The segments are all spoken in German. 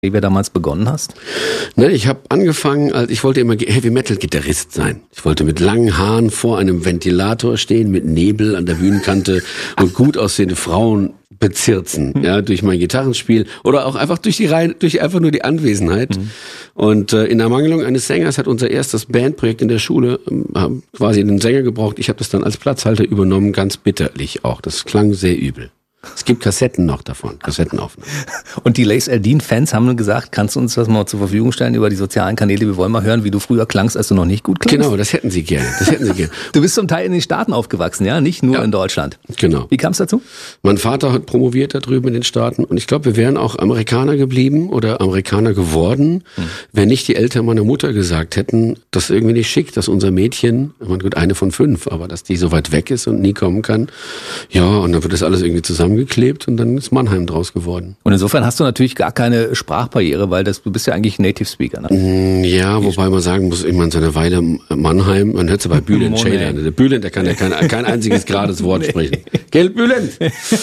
wie du damals begonnen hast? Ne, ich habe angefangen, ich wollte immer Heavy-Metal-Gitarrist sein. Ich wollte mit langen Haaren vor einem Ventilator stehen, mit Nebel an der Bühnenkante und gut aussehende Frauen bezirzen, ja, durch mein Gitarrenspiel oder auch einfach durch einfach nur die Anwesenheit. Und in Ermangelung eines Sängers hat unser erstes Bandprojekt in der Schule quasi einen Sänger gebraucht. Ich habe das dann als Platzhalter übernommen, ganz bitterlich auch. Das klang sehr übel. Es gibt Kassetten noch davon, Kassettenaufnahmen. Und die Lace Aldin-Fans haben gesagt, kannst du uns das mal zur Verfügung stellen über die sozialen Kanäle? Wir wollen mal hören, wie du früher klangst, als du noch nicht gut klangst. Genau, das hätten sie gerne. Du bist zum Teil in den Staaten aufgewachsen, ja? Nicht nur in Deutschland. Genau. Wie kam es dazu? Mein Vater hat promoviert da drüben in den Staaten und ich glaube, wir wären auch Amerikaner geblieben oder Amerikaner geworden, wenn nicht die Eltern meiner Mutter gesagt hätten, das ist irgendwie nicht schick, dass unser Mädchen, ich meine, gut, eine von 5, aber dass die so weit weg ist und nie kommen kann. Ja, und dann wird das alles irgendwie zusammengeklebt und dann ist Mannheim draus geworden. Und insofern hast du natürlich gar keine Sprachbarriere, weil du bist ja eigentlich Native Speaker, ne? Ja, wobei man sagen muss, ich meine, so eine Weile Mannheim, man hört es bei Bülent Ceylan. Der Bülent, der kann ja kein einziges gerades Wort sprechen. Gell, Bülent?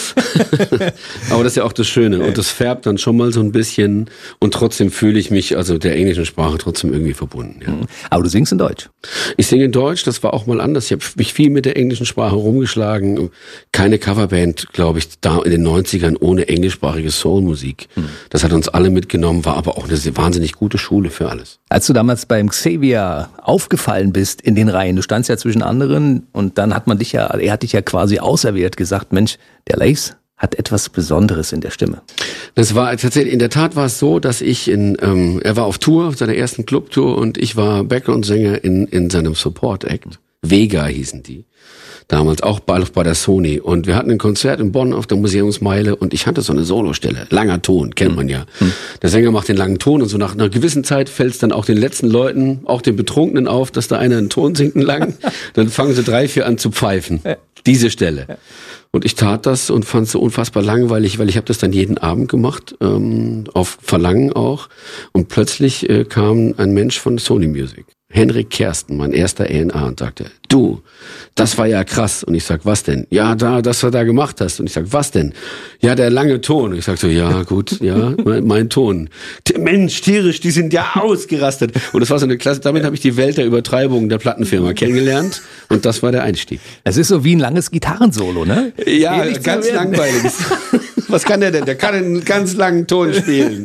Aber das ist ja auch das Schöne und das färbt dann schon mal so ein bisschen und trotzdem fühle ich mich also der englischen Sprache trotzdem irgendwie verbunden. Ja. Aber du singst in Deutsch? Ich singe in Deutsch, das war auch mal anders. Ich habe mich viel mit der englischen Sprache rumgeschlagen. Keine Coverband, glaube ich, da in den 90ern ohne englischsprachige Soulmusik. Das hat uns alle mitgenommen, war aber auch eine wahnsinnig gute Schule für alles. Als du damals beim Xavier aufgefallen bist in den Reihen, du standst ja zwischen anderen und dann er hat dich ja quasi auserwählt, gesagt, Mensch, der Lace hat etwas Besonderes in der Stimme. Das war tatsächlich, in der Tat war es so, dass ich er war auf Tour, auf seiner ersten Clubtour und ich war Background-Sänger in seinem Support-Act. Vega hießen die. Damals auch bei der Sony. Und wir hatten ein Konzert in Bonn auf der Museumsmeile und ich hatte so eine Solostelle. Langer Ton, kennt man ja. Der Sänger macht den langen Ton und so nach einer gewissen Zeit fällt es dann auch den letzten Leuten, auch den Betrunkenen auf, dass da einer einen Ton singt, einen langen. Dann fangen sie 3, 4 an zu pfeifen. Diese Stelle. Und ich tat das und fand es so unfassbar langweilig, weil ich habe das dann jeden Abend gemacht, auf Verlangen auch. Und plötzlich kam ein Mensch von Sony Music. Henrik Kersten, mein erster A&R, und sagte, du, das war ja krass. Und ich sag, was denn? Ja, das du da gemacht hast. Und ich sag, was denn? Ja, der lange Ton. Und ich sag so, ja, gut, ja, mein Ton. Mensch, tierisch, die sind ja ausgerastet. Und das war so eine Klasse, damit habe ich die Welt der Übertreibung der Plattenfirma kennengelernt. Und das war der Einstieg. Es ist so wie ein langes Gitarrensolo, ne? Ja, ganz langweilig. Was kann der denn? Der kann einen ganz langen Ton spielen.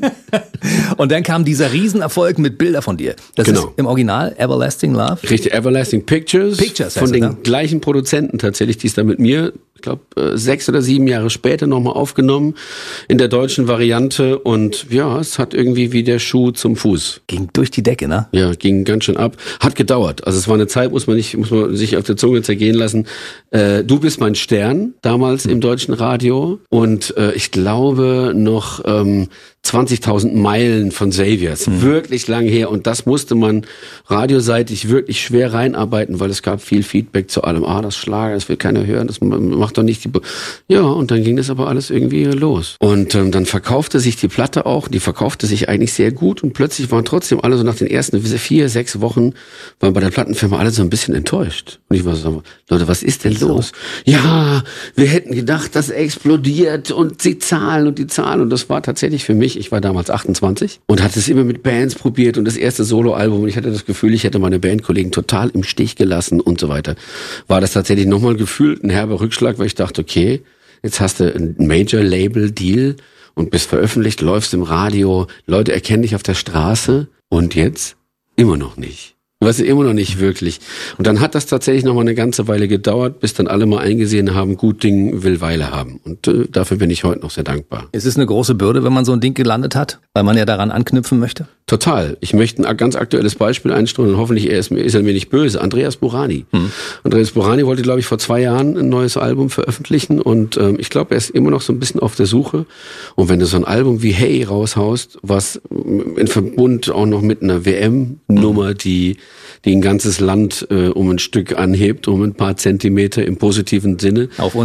Und dann kam dieser Riesenerfolg mit Bilder von dir. Das ist im Original Everlasting Love. Richtig, Everlasting Pictures von den gleichen Produzenten tatsächlich, die es da mit mir, ich glaube, 6 oder 7 Jahre später nochmal aufgenommen in der deutschen Variante und ja, es hat irgendwie wie der Schuh zum Fuß. Ging durch die Decke, ne? Ja, ging ganz schön ab. Hat gedauert. Also es war eine Zeit, muss man sich auf der Zunge zergehen lassen. Du bist mein Stern, damals im deutschen Radio und ich glaube noch 20.000 Meilen von Xaviers. Wirklich lang her. Und das musste man radioseitig wirklich schwer reinarbeiten, weil es gab viel Feedback zu allem. Das Schlager, das will keiner hören, das macht doch nicht Ja, und dann ging das aber alles irgendwie los. Und dann verkaufte sich die Platte auch. Die verkaufte sich eigentlich sehr gut. Und plötzlich waren trotzdem alle so nach den ersten 4, 6 Wochen, waren bei der Plattenfirma alle so ein bisschen enttäuscht. Und ich war so, Leute, was ist denn los? Ja, wir hätten gedacht, das explodiert und die Zahlen. Und das war tatsächlich für mich, ich war damals 28 und hatte es immer mit Bands probiert und das erste Soloalbum und ich hatte das Gefühl, ich hätte meine Bandkollegen total im Stich gelassen und so weiter. War das tatsächlich nochmal gefühlt ein herber Rückschlag, weil ich dachte, okay, jetzt hast du ein Major-Label-Deal und bist veröffentlicht, läufst im Radio, Leute erkennen dich auf der Straße und jetzt immer noch nicht. Weißt du, immer noch nicht wirklich. Und dann hat das tatsächlich noch mal eine ganze Weile gedauert, bis dann alle mal eingesehen haben, gut Ding will Weile haben. Und dafür bin ich heute noch sehr dankbar. Es ist eine große Bürde, wenn man so ein Ding gelandet hat, weil man ja daran anknüpfen möchte? Total. Ich möchte ein ganz aktuelles Beispiel einstellen und hoffentlich ist er mir nicht böse. Andreas Burani. Andreas Burani wollte, glaube ich, vor 2 Jahren ein neues Album veröffentlichen und ich glaube, er ist immer noch so ein bisschen auf der Suche. Und wenn du so ein Album wie Hey raushaust, was in Verbund auch noch mit einer WM-Nummer, die ein ganzes Land um ein Stück anhebt, um ein paar Zentimeter im positiven Sinne. Auf uns.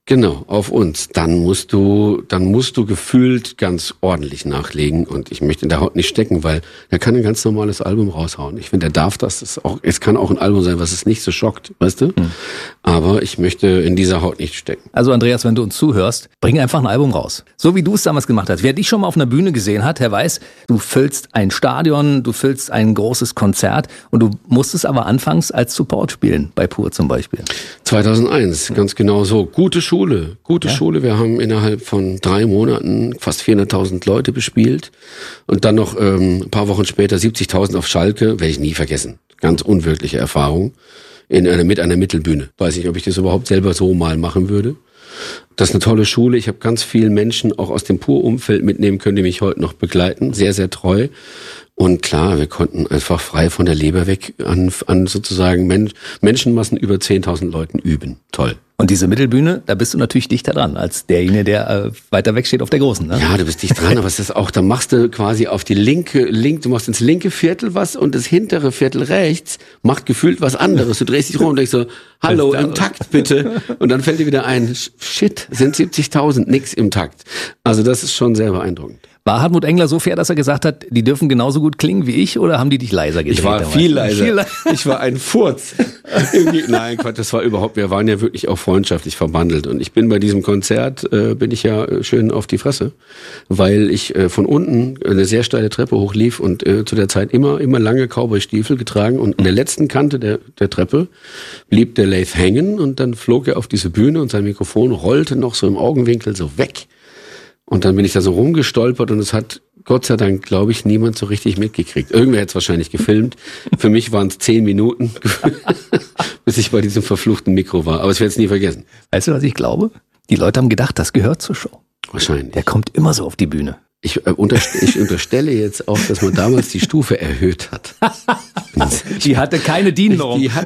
Genau, auf uns. Dann musst du gefühlt ganz ordentlich nachlegen und ich möchte in der Haut nicht stecken, weil er kann ein ganz normales Album raushauen. Ich finde, er darf das. Es kann auch ein Album sein, was es nicht so schockt, weißt du? Aber ich möchte in dieser Haut nicht stecken. Also Andreas, wenn du uns zuhörst, bring einfach ein Album raus. So wie du es damals gemacht hast. Wer dich schon mal auf einer Bühne gesehen hat, der weiß, du füllst ein Stadion, du füllst ein großes Konzert und du musstest aber anfangs als Support spielen, bei Pur zum Beispiel. 2001, ganz genau so. Gute Schule. Wir haben innerhalb von 3 Monaten fast 400.000 Leute bespielt und dann noch ein paar Wochen später 70.000 auf Schalke, werde ich nie vergessen. Ganz unwirkliche Erfahrung mit einer Mittelbühne. Weiß nicht, ob ich das überhaupt selber so mal machen würde. Das ist eine tolle Schule. Ich habe ganz viele Menschen auch aus dem Pur-Umfeld mitnehmen können, die mich heute noch begleiten. Sehr, sehr treu. Und klar, wir konnten einfach frei von der Leber weg an sozusagen Menschenmassen über 10.000 Leuten üben. Toll. Und diese Mittelbühne, da bist du natürlich dichter dran als derjenige, der weiter weg steht auf der großen, ne? Ja, du bist dicht dran, aber es ist auch, da machst du quasi auf die du machst ins linke Viertel was und das hintere Viertel rechts macht gefühlt was anderes. Du drehst dich rum und denkst so, hallo, im Takt bitte. Und dann fällt dir wieder ein, shit, sind 70.000, nix im Takt. Also das ist schon sehr beeindruckend. War Hartmut Engler so fair, dass er gesagt hat, die dürfen genauso gut klingen wie ich, oder haben die dich leiser gedreht? Ich war viel leiser. Ich war ein Furz. Nein, Quatsch, wir waren ja wirklich auch freundschaftlich verbandelt. Und ich bin bei diesem Konzert, bin ich ja schön auf die Fresse, weil ich von unten eine sehr steile Treppe hochlief und zu der Zeit immer lange Cowboy-Stiefel getragen. Und an der letzten Kante der Treppe blieb der Laith hängen und dann flog er auf diese Bühne und sein Mikrofon rollte noch so im Augenwinkel so weg. Und dann bin ich da so rumgestolpert und es hat Gott sei Dank, glaube ich, niemand so richtig mitgekriegt. Irgendwer hat es wahrscheinlich gefilmt. Für mich waren es 10 Minuten, bis ich bei diesem verfluchten Mikro war. Aber ich werde es nie vergessen. Weißt du, was ich glaube? Die Leute haben gedacht, das gehört zur Show. Wahrscheinlich. Der kommt immer so auf die Bühne. Ich unterstelle jetzt auch, dass man damals die Stufe erhöht hat. Die hatte keine DIN-Norm. Die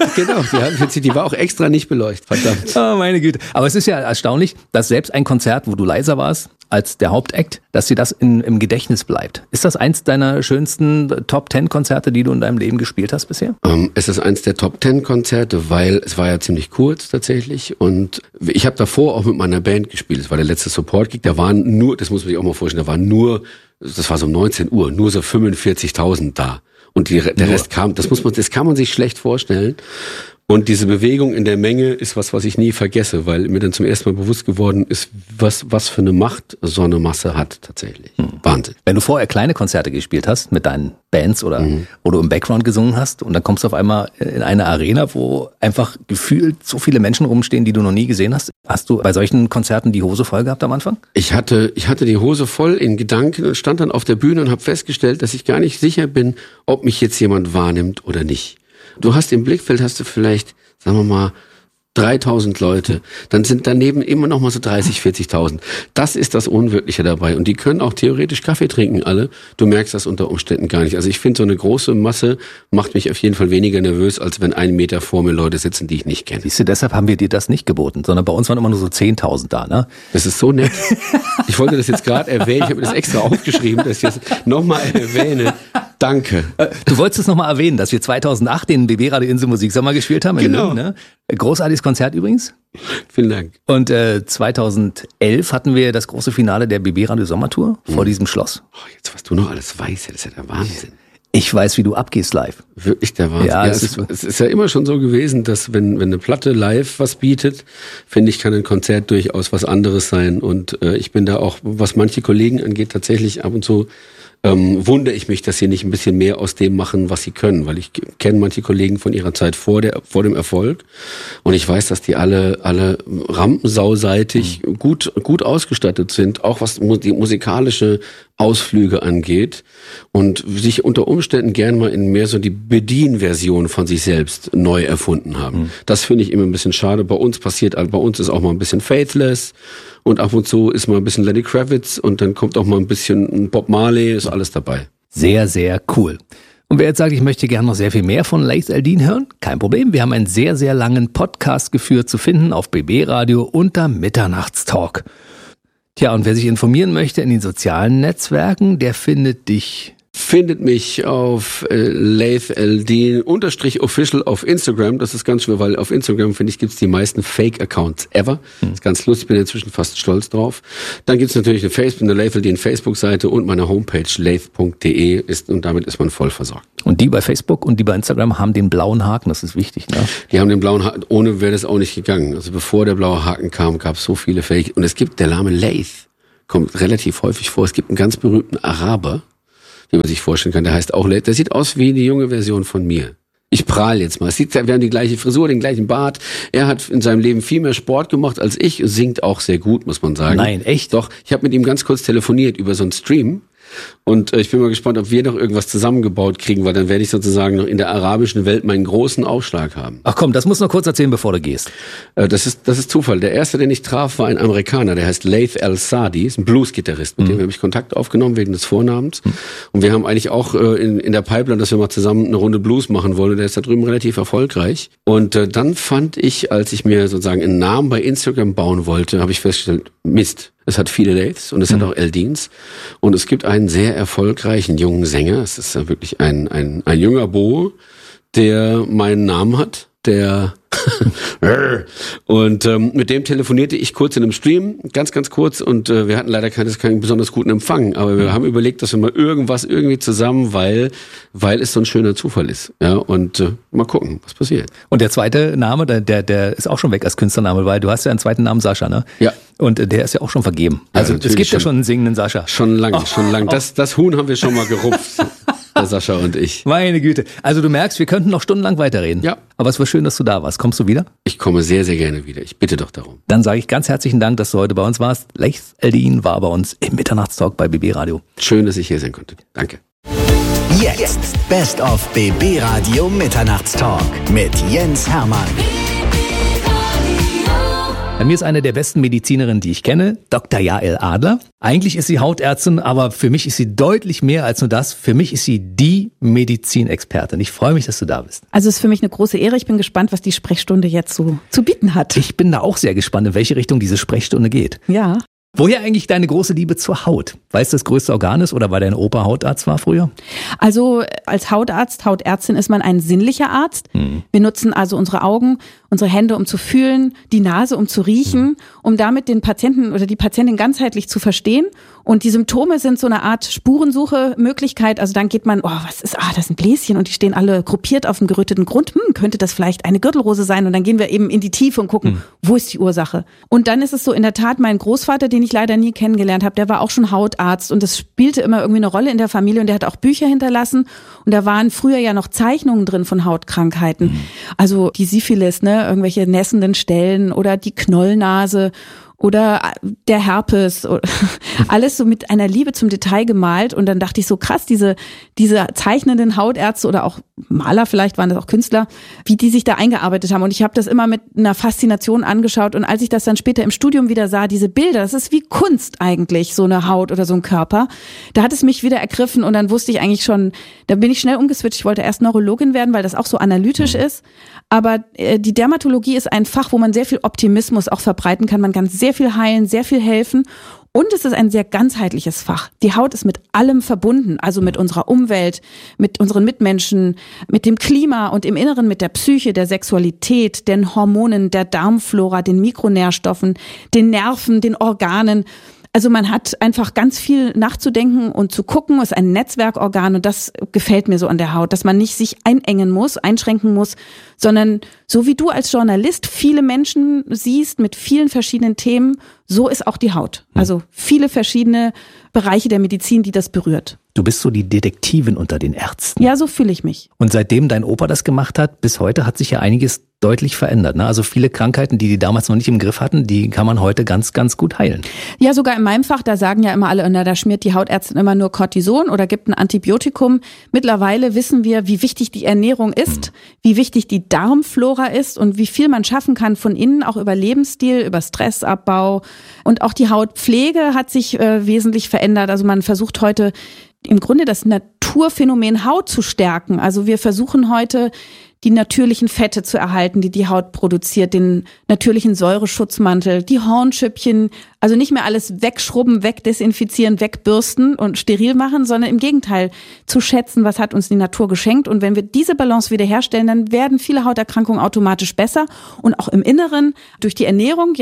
war auch extra nicht beleuchtet, verdammt. Oh, meine Güte. Aber es ist ja erstaunlich, dass selbst ein Konzert, wo du leiser warst als der Hauptakt, dass dir das im Gedächtnis bleibt. Ist das eins deiner schönsten Top-10-Konzerte, die du in deinem Leben gespielt hast bisher? Es ist eins der Top-10-Konzerte, weil es war ja ziemlich kurz tatsächlich und ich habe davor auch mit meiner Band gespielt. Es war der letzte Support-Gig, da waren nur, das muss man sich auch mal vorstellen, das war so um 19 Uhr, nur so 45.000 da. Und der Rest kam, das kann man sich schlecht vorstellen. Und diese Bewegung in der Menge ist was ich nie vergesse, weil mir dann zum ersten Mal bewusst geworden ist, was für eine Macht so eine Masse hat tatsächlich. Wahnsinn. Wenn du vorher kleine Konzerte gespielt hast mit deinen Bands oder wo du im Background gesungen hast und dann kommst du auf einmal in eine Arena, wo einfach gefühlt so viele Menschen rumstehen, die du noch nie gesehen hast. Hast du bei solchen Konzerten die Hose voll gehabt am Anfang? Ich hatte die Hose voll in Gedanken und stand dann auf der Bühne und habe festgestellt, dass ich gar nicht sicher bin, ob mich jetzt jemand wahrnimmt oder nicht. Du hast im Blickfeld vielleicht, sagen wir mal, 3.000 Leute, dann sind daneben immer noch mal so 40.000. Das ist das Unwirkliche dabei. Und die können auch theoretisch Kaffee trinken, alle. Du merkst das unter Umständen gar nicht. Also ich finde, so eine große Masse macht mich auf jeden Fall weniger nervös, als wenn 1 Meter vor mir Leute sitzen, die ich nicht kenne. Siehst du, deshalb haben wir dir das nicht geboten, sondern bei uns waren immer nur so 10.000 da, ne? Das ist so nett. Ich wollte das jetzt gerade erwähnen. Ich habe mir das extra aufgeschrieben, dass ich das nochmal erwähne. Danke. Du wolltest es nochmal erwähnen, dass wir 2008 den BB Radio Insel Musiksommer gespielt haben. Genau. Ne? Großartiges Konzert übrigens. Vielen Dank. Und 2011 hatten wir das große Finale der BB Radio Sommertour vor diesem Schloss. Oh, jetzt, was du noch alles weißt, das ist ja der Wahnsinn. Ich weiß, wie du abgehst live. Wirklich der Wahnsinn. Ja, es ist ja immer schon so gewesen, dass wenn eine Platte live was bietet, finde ich, kann ein Konzert durchaus was anderes sein. Und ich bin da auch, was manche Kollegen angeht, tatsächlich ab und zu wundere ich mich, dass sie nicht ein bisschen mehr aus dem machen, was sie können, weil ich kenne manche Kollegen von ihrer Zeit vor dem Erfolg und ich weiß, dass die alle rampensauseitig gut ausgestattet sind, auch was die musikalische Ausflüge angeht und sich unter Umständen gern mal in mehr so die Bedienversion von sich selbst neu erfunden haben. Das finde ich immer ein bisschen schade. Bei uns ist auch mal ein bisschen Faithless und ab und zu ist mal ein bisschen Lenny Kravitz und dann kommt auch mal ein bisschen Bob Marley, ist alles dabei. Sehr, sehr cool. Und wer jetzt sagt, ich möchte gerne noch sehr viel mehr von Laith El-Deen hören, kein Problem. Wir haben einen sehr, sehr langen Podcast geführt zu finden auf BB Radio unter Mitternachtstalk. Tja, und wer sich informieren möchte in den sozialen Netzwerken, der findet dich findet mich auf Laith Eldin _official auf Instagram. Das ist ganz schwer, weil auf Instagram, finde ich, gibt's die meisten Fake-Accounts ever. Das ist ganz lustig, ich bin inzwischen fast stolz drauf. Dann gibt's natürlich eine Laith Eldin Facebook-Seite und meine Homepage laith.de und damit ist man voll versorgt. Und die bei Facebook und die bei Instagram haben den blauen Haken, das ist wichtig, ne? Die haben den blauen Haken, ohne wäre das auch nicht gegangen. Also bevor der blaue Haken kam, gab's so viele Fake. Und es gibt, der Name Laith kommt relativ häufig vor. Es gibt einen ganz berühmten Araber, wie man sich vorstellen kann, der heißt auch Laith. Der sieht aus wie die junge Version von mir. Ich prahl jetzt mal. Wir haben die gleiche Frisur, den gleichen Bart. Er hat in seinem Leben viel mehr Sport gemacht als ich, singt auch sehr gut, muss man sagen. Nein, echt? Doch, ich habe mit ihm ganz kurz telefoniert über so einen Stream. Und ich bin mal gespannt, ob wir noch irgendwas zusammengebaut kriegen, weil dann werde ich sozusagen noch in der arabischen Welt meinen großen Aufschlag haben. Ach komm, das musst du noch kurz erzählen, bevor du gehst. Das ist Zufall. Der erste, den ich traf, war ein Amerikaner, der heißt Laith El-Sadi, ist ein Blues-Gitarrist. Mit dem habe ich Kontakt aufgenommen wegen des Vornamens. Und wir haben eigentlich auch in der Pipeline, dass wir mal zusammen eine Runde Blues machen wollen. Der ist da drüben relativ erfolgreich. Und dann fand ich, als ich mir sozusagen einen Namen bei Instagram bauen wollte, habe ich festgestellt, Mist. Es hat viele Laiths und es hat auch Eldins. Und es gibt einen sehr erfolgreichen jungen Sänger. Es ist ja wirklich ein junger Bo, der meinen Namen hat, der und mit dem telefonierte ich kurz in einem Stream, ganz kurz, und wir hatten leider keinen besonders guten Empfang, aber wir haben überlegt, dass wir mal irgendwie zusammen, weil es so ein schöner Zufall ist, ja, und mal gucken, was passiert. Und der zweite Name, der ist auch schon weg als Künstlername, weil du hast ja einen zweiten Namen, Sascha, ne? Ja. Und der ist ja auch schon vergeben. Also es gibt ja schon einen singenden Sascha. Schon lang. Das Huhn haben wir schon mal gerupft. Der Sascha und ich. Meine Güte. Also du merkst, wir könnten noch stundenlang weiterreden. Ja. Aber es war schön, dass du da warst. Kommst du wieder? Ich komme sehr, sehr gerne wieder. Ich bitte doch darum. Dann sage ich ganz herzlichen Dank, dass du heute bei uns warst. Laith Eldin war bei uns im Mitternachtstalk bei BB Radio. Schön, dass ich hier sein konnte. Danke. Jetzt Best of BB Radio Mitternachtstalk mit Jens Hermann. Bei mir ist eine der besten Medizinerinnen, die ich kenne, Dr. Jael Adler. Eigentlich ist sie Hautärztin, aber für mich ist sie deutlich mehr als nur das. Für mich ist sie die Medizinexpertin. Ich freue mich, dass du da bist. Also es ist für mich eine große Ehre. Ich bin gespannt, was die Sprechstunde jetzt so zu bieten hat. Ich bin da auch sehr gespannt, in welche Richtung diese Sprechstunde geht. Ja. Woher eigentlich deine große Liebe zur Haut? Weil es das größte Organ ist oder weil dein Opa Hautarzt war früher? Also als Hautarzt, Hautärztin ist man ein sinnlicher Arzt. Wir nutzen also unsere Augen, unsere Hände, um zu fühlen, die Nase, um zu riechen, um damit den Patienten oder die Patientin ganzheitlich zu verstehen. Und die Symptome sind so eine Art Spurensuche-Möglichkeit. Also dann geht man, das ist ein Bläschen und die stehen alle gruppiert auf dem geröteten Grund. Könnte das vielleicht eine Gürtelrose sein? Und dann gehen wir eben in die Tiefe und gucken, wo ist die Ursache? Und dann ist es so in der Tat, mein Großvater, den ich leider nie kennengelernt habe, der war auch schon Hautarzt und das spielte immer irgendwie eine Rolle in der Familie und der hat auch Bücher hinterlassen und da waren früher ja noch Zeichnungen drin von Hautkrankheiten. Also die Syphilis, ne, irgendwelche nässenden Stellen oder die Knollnase oder der Herpes, alles so mit einer Liebe zum Detail gemalt. Und dann dachte ich so, krass, diese zeichnenden Hautärzte oder auch Maler, vielleicht waren das auch Künstler, wie die sich da eingearbeitet haben. Und ich habe das immer mit einer Faszination angeschaut. Und als ich das dann später im Studium wieder sah, diese Bilder, das ist wie Kunst eigentlich, so eine Haut oder so ein Körper. Da hat es mich wieder ergriffen und dann wusste ich eigentlich schon, da bin ich schnell umgeswitcht. Ich wollte erst Neurologin werden, weil das auch so analytisch ist. Aber die Dermatologie ist ein Fach, wo man sehr viel Optimismus auch verbreiten kann. Man kann sehr viel heilen, sehr viel helfen. Und es ist ein sehr ganzheitliches Fach. Die Haut ist mit allem verbunden, also mit unserer Umwelt, mit unseren Mitmenschen, mit dem Klima und im Inneren mit der Psyche, der Sexualität, den Hormonen, der Darmflora, den Mikronährstoffen, den Nerven, den Organen. Also man hat einfach ganz viel nachzudenken und zu gucken. Es ist ein Netzwerkorgan und das gefällt mir so an der Haut, dass man nicht sich einengen muss, einschränken muss, sondern so wie du als Journalist viele Menschen siehst mit vielen verschiedenen Themen, so ist auch die Haut. Also viele verschiedene Bereiche der Medizin, die das berührt. Du bist so die Detektivin unter den Ärzten. Ja, so fühle ich mich. Und seitdem dein Opa das gemacht hat, bis heute hat sich ja einiges deutlich verändert, ne? Also viele Krankheiten, die damals noch nicht im Griff hatten, die kann man heute ganz, ganz gut heilen. Ja, sogar in meinem Fach, da sagen ja immer alle, da schmiert die Hautärztin immer nur Cortison oder gibt ein Antibiotikum. Mittlerweile wissen wir, wie wichtig die Ernährung ist, wie wichtig die Darmflora ist und wie viel man schaffen kann von innen, auch über Lebensstil, über Stressabbau. Und auch die Hautpflege hat sich wesentlich verändert. Also man versucht heute im Grunde das Naturphänomen Haut zu stärken. Also wir versuchen heute die natürlichen Fette zu erhalten, die die Haut produziert, den natürlichen Säureschutzmantel, die Hornschüppchen, also nicht mehr alles wegschrubben, wegdesinfizieren, wegbürsten und steril machen, sondern im Gegenteil zu schätzen, was hat uns die Natur geschenkt. Und wenn wir diese Balance wiederherstellen, dann werden viele Hauterkrankungen automatisch besser und auch im Inneren durch die Ernährung,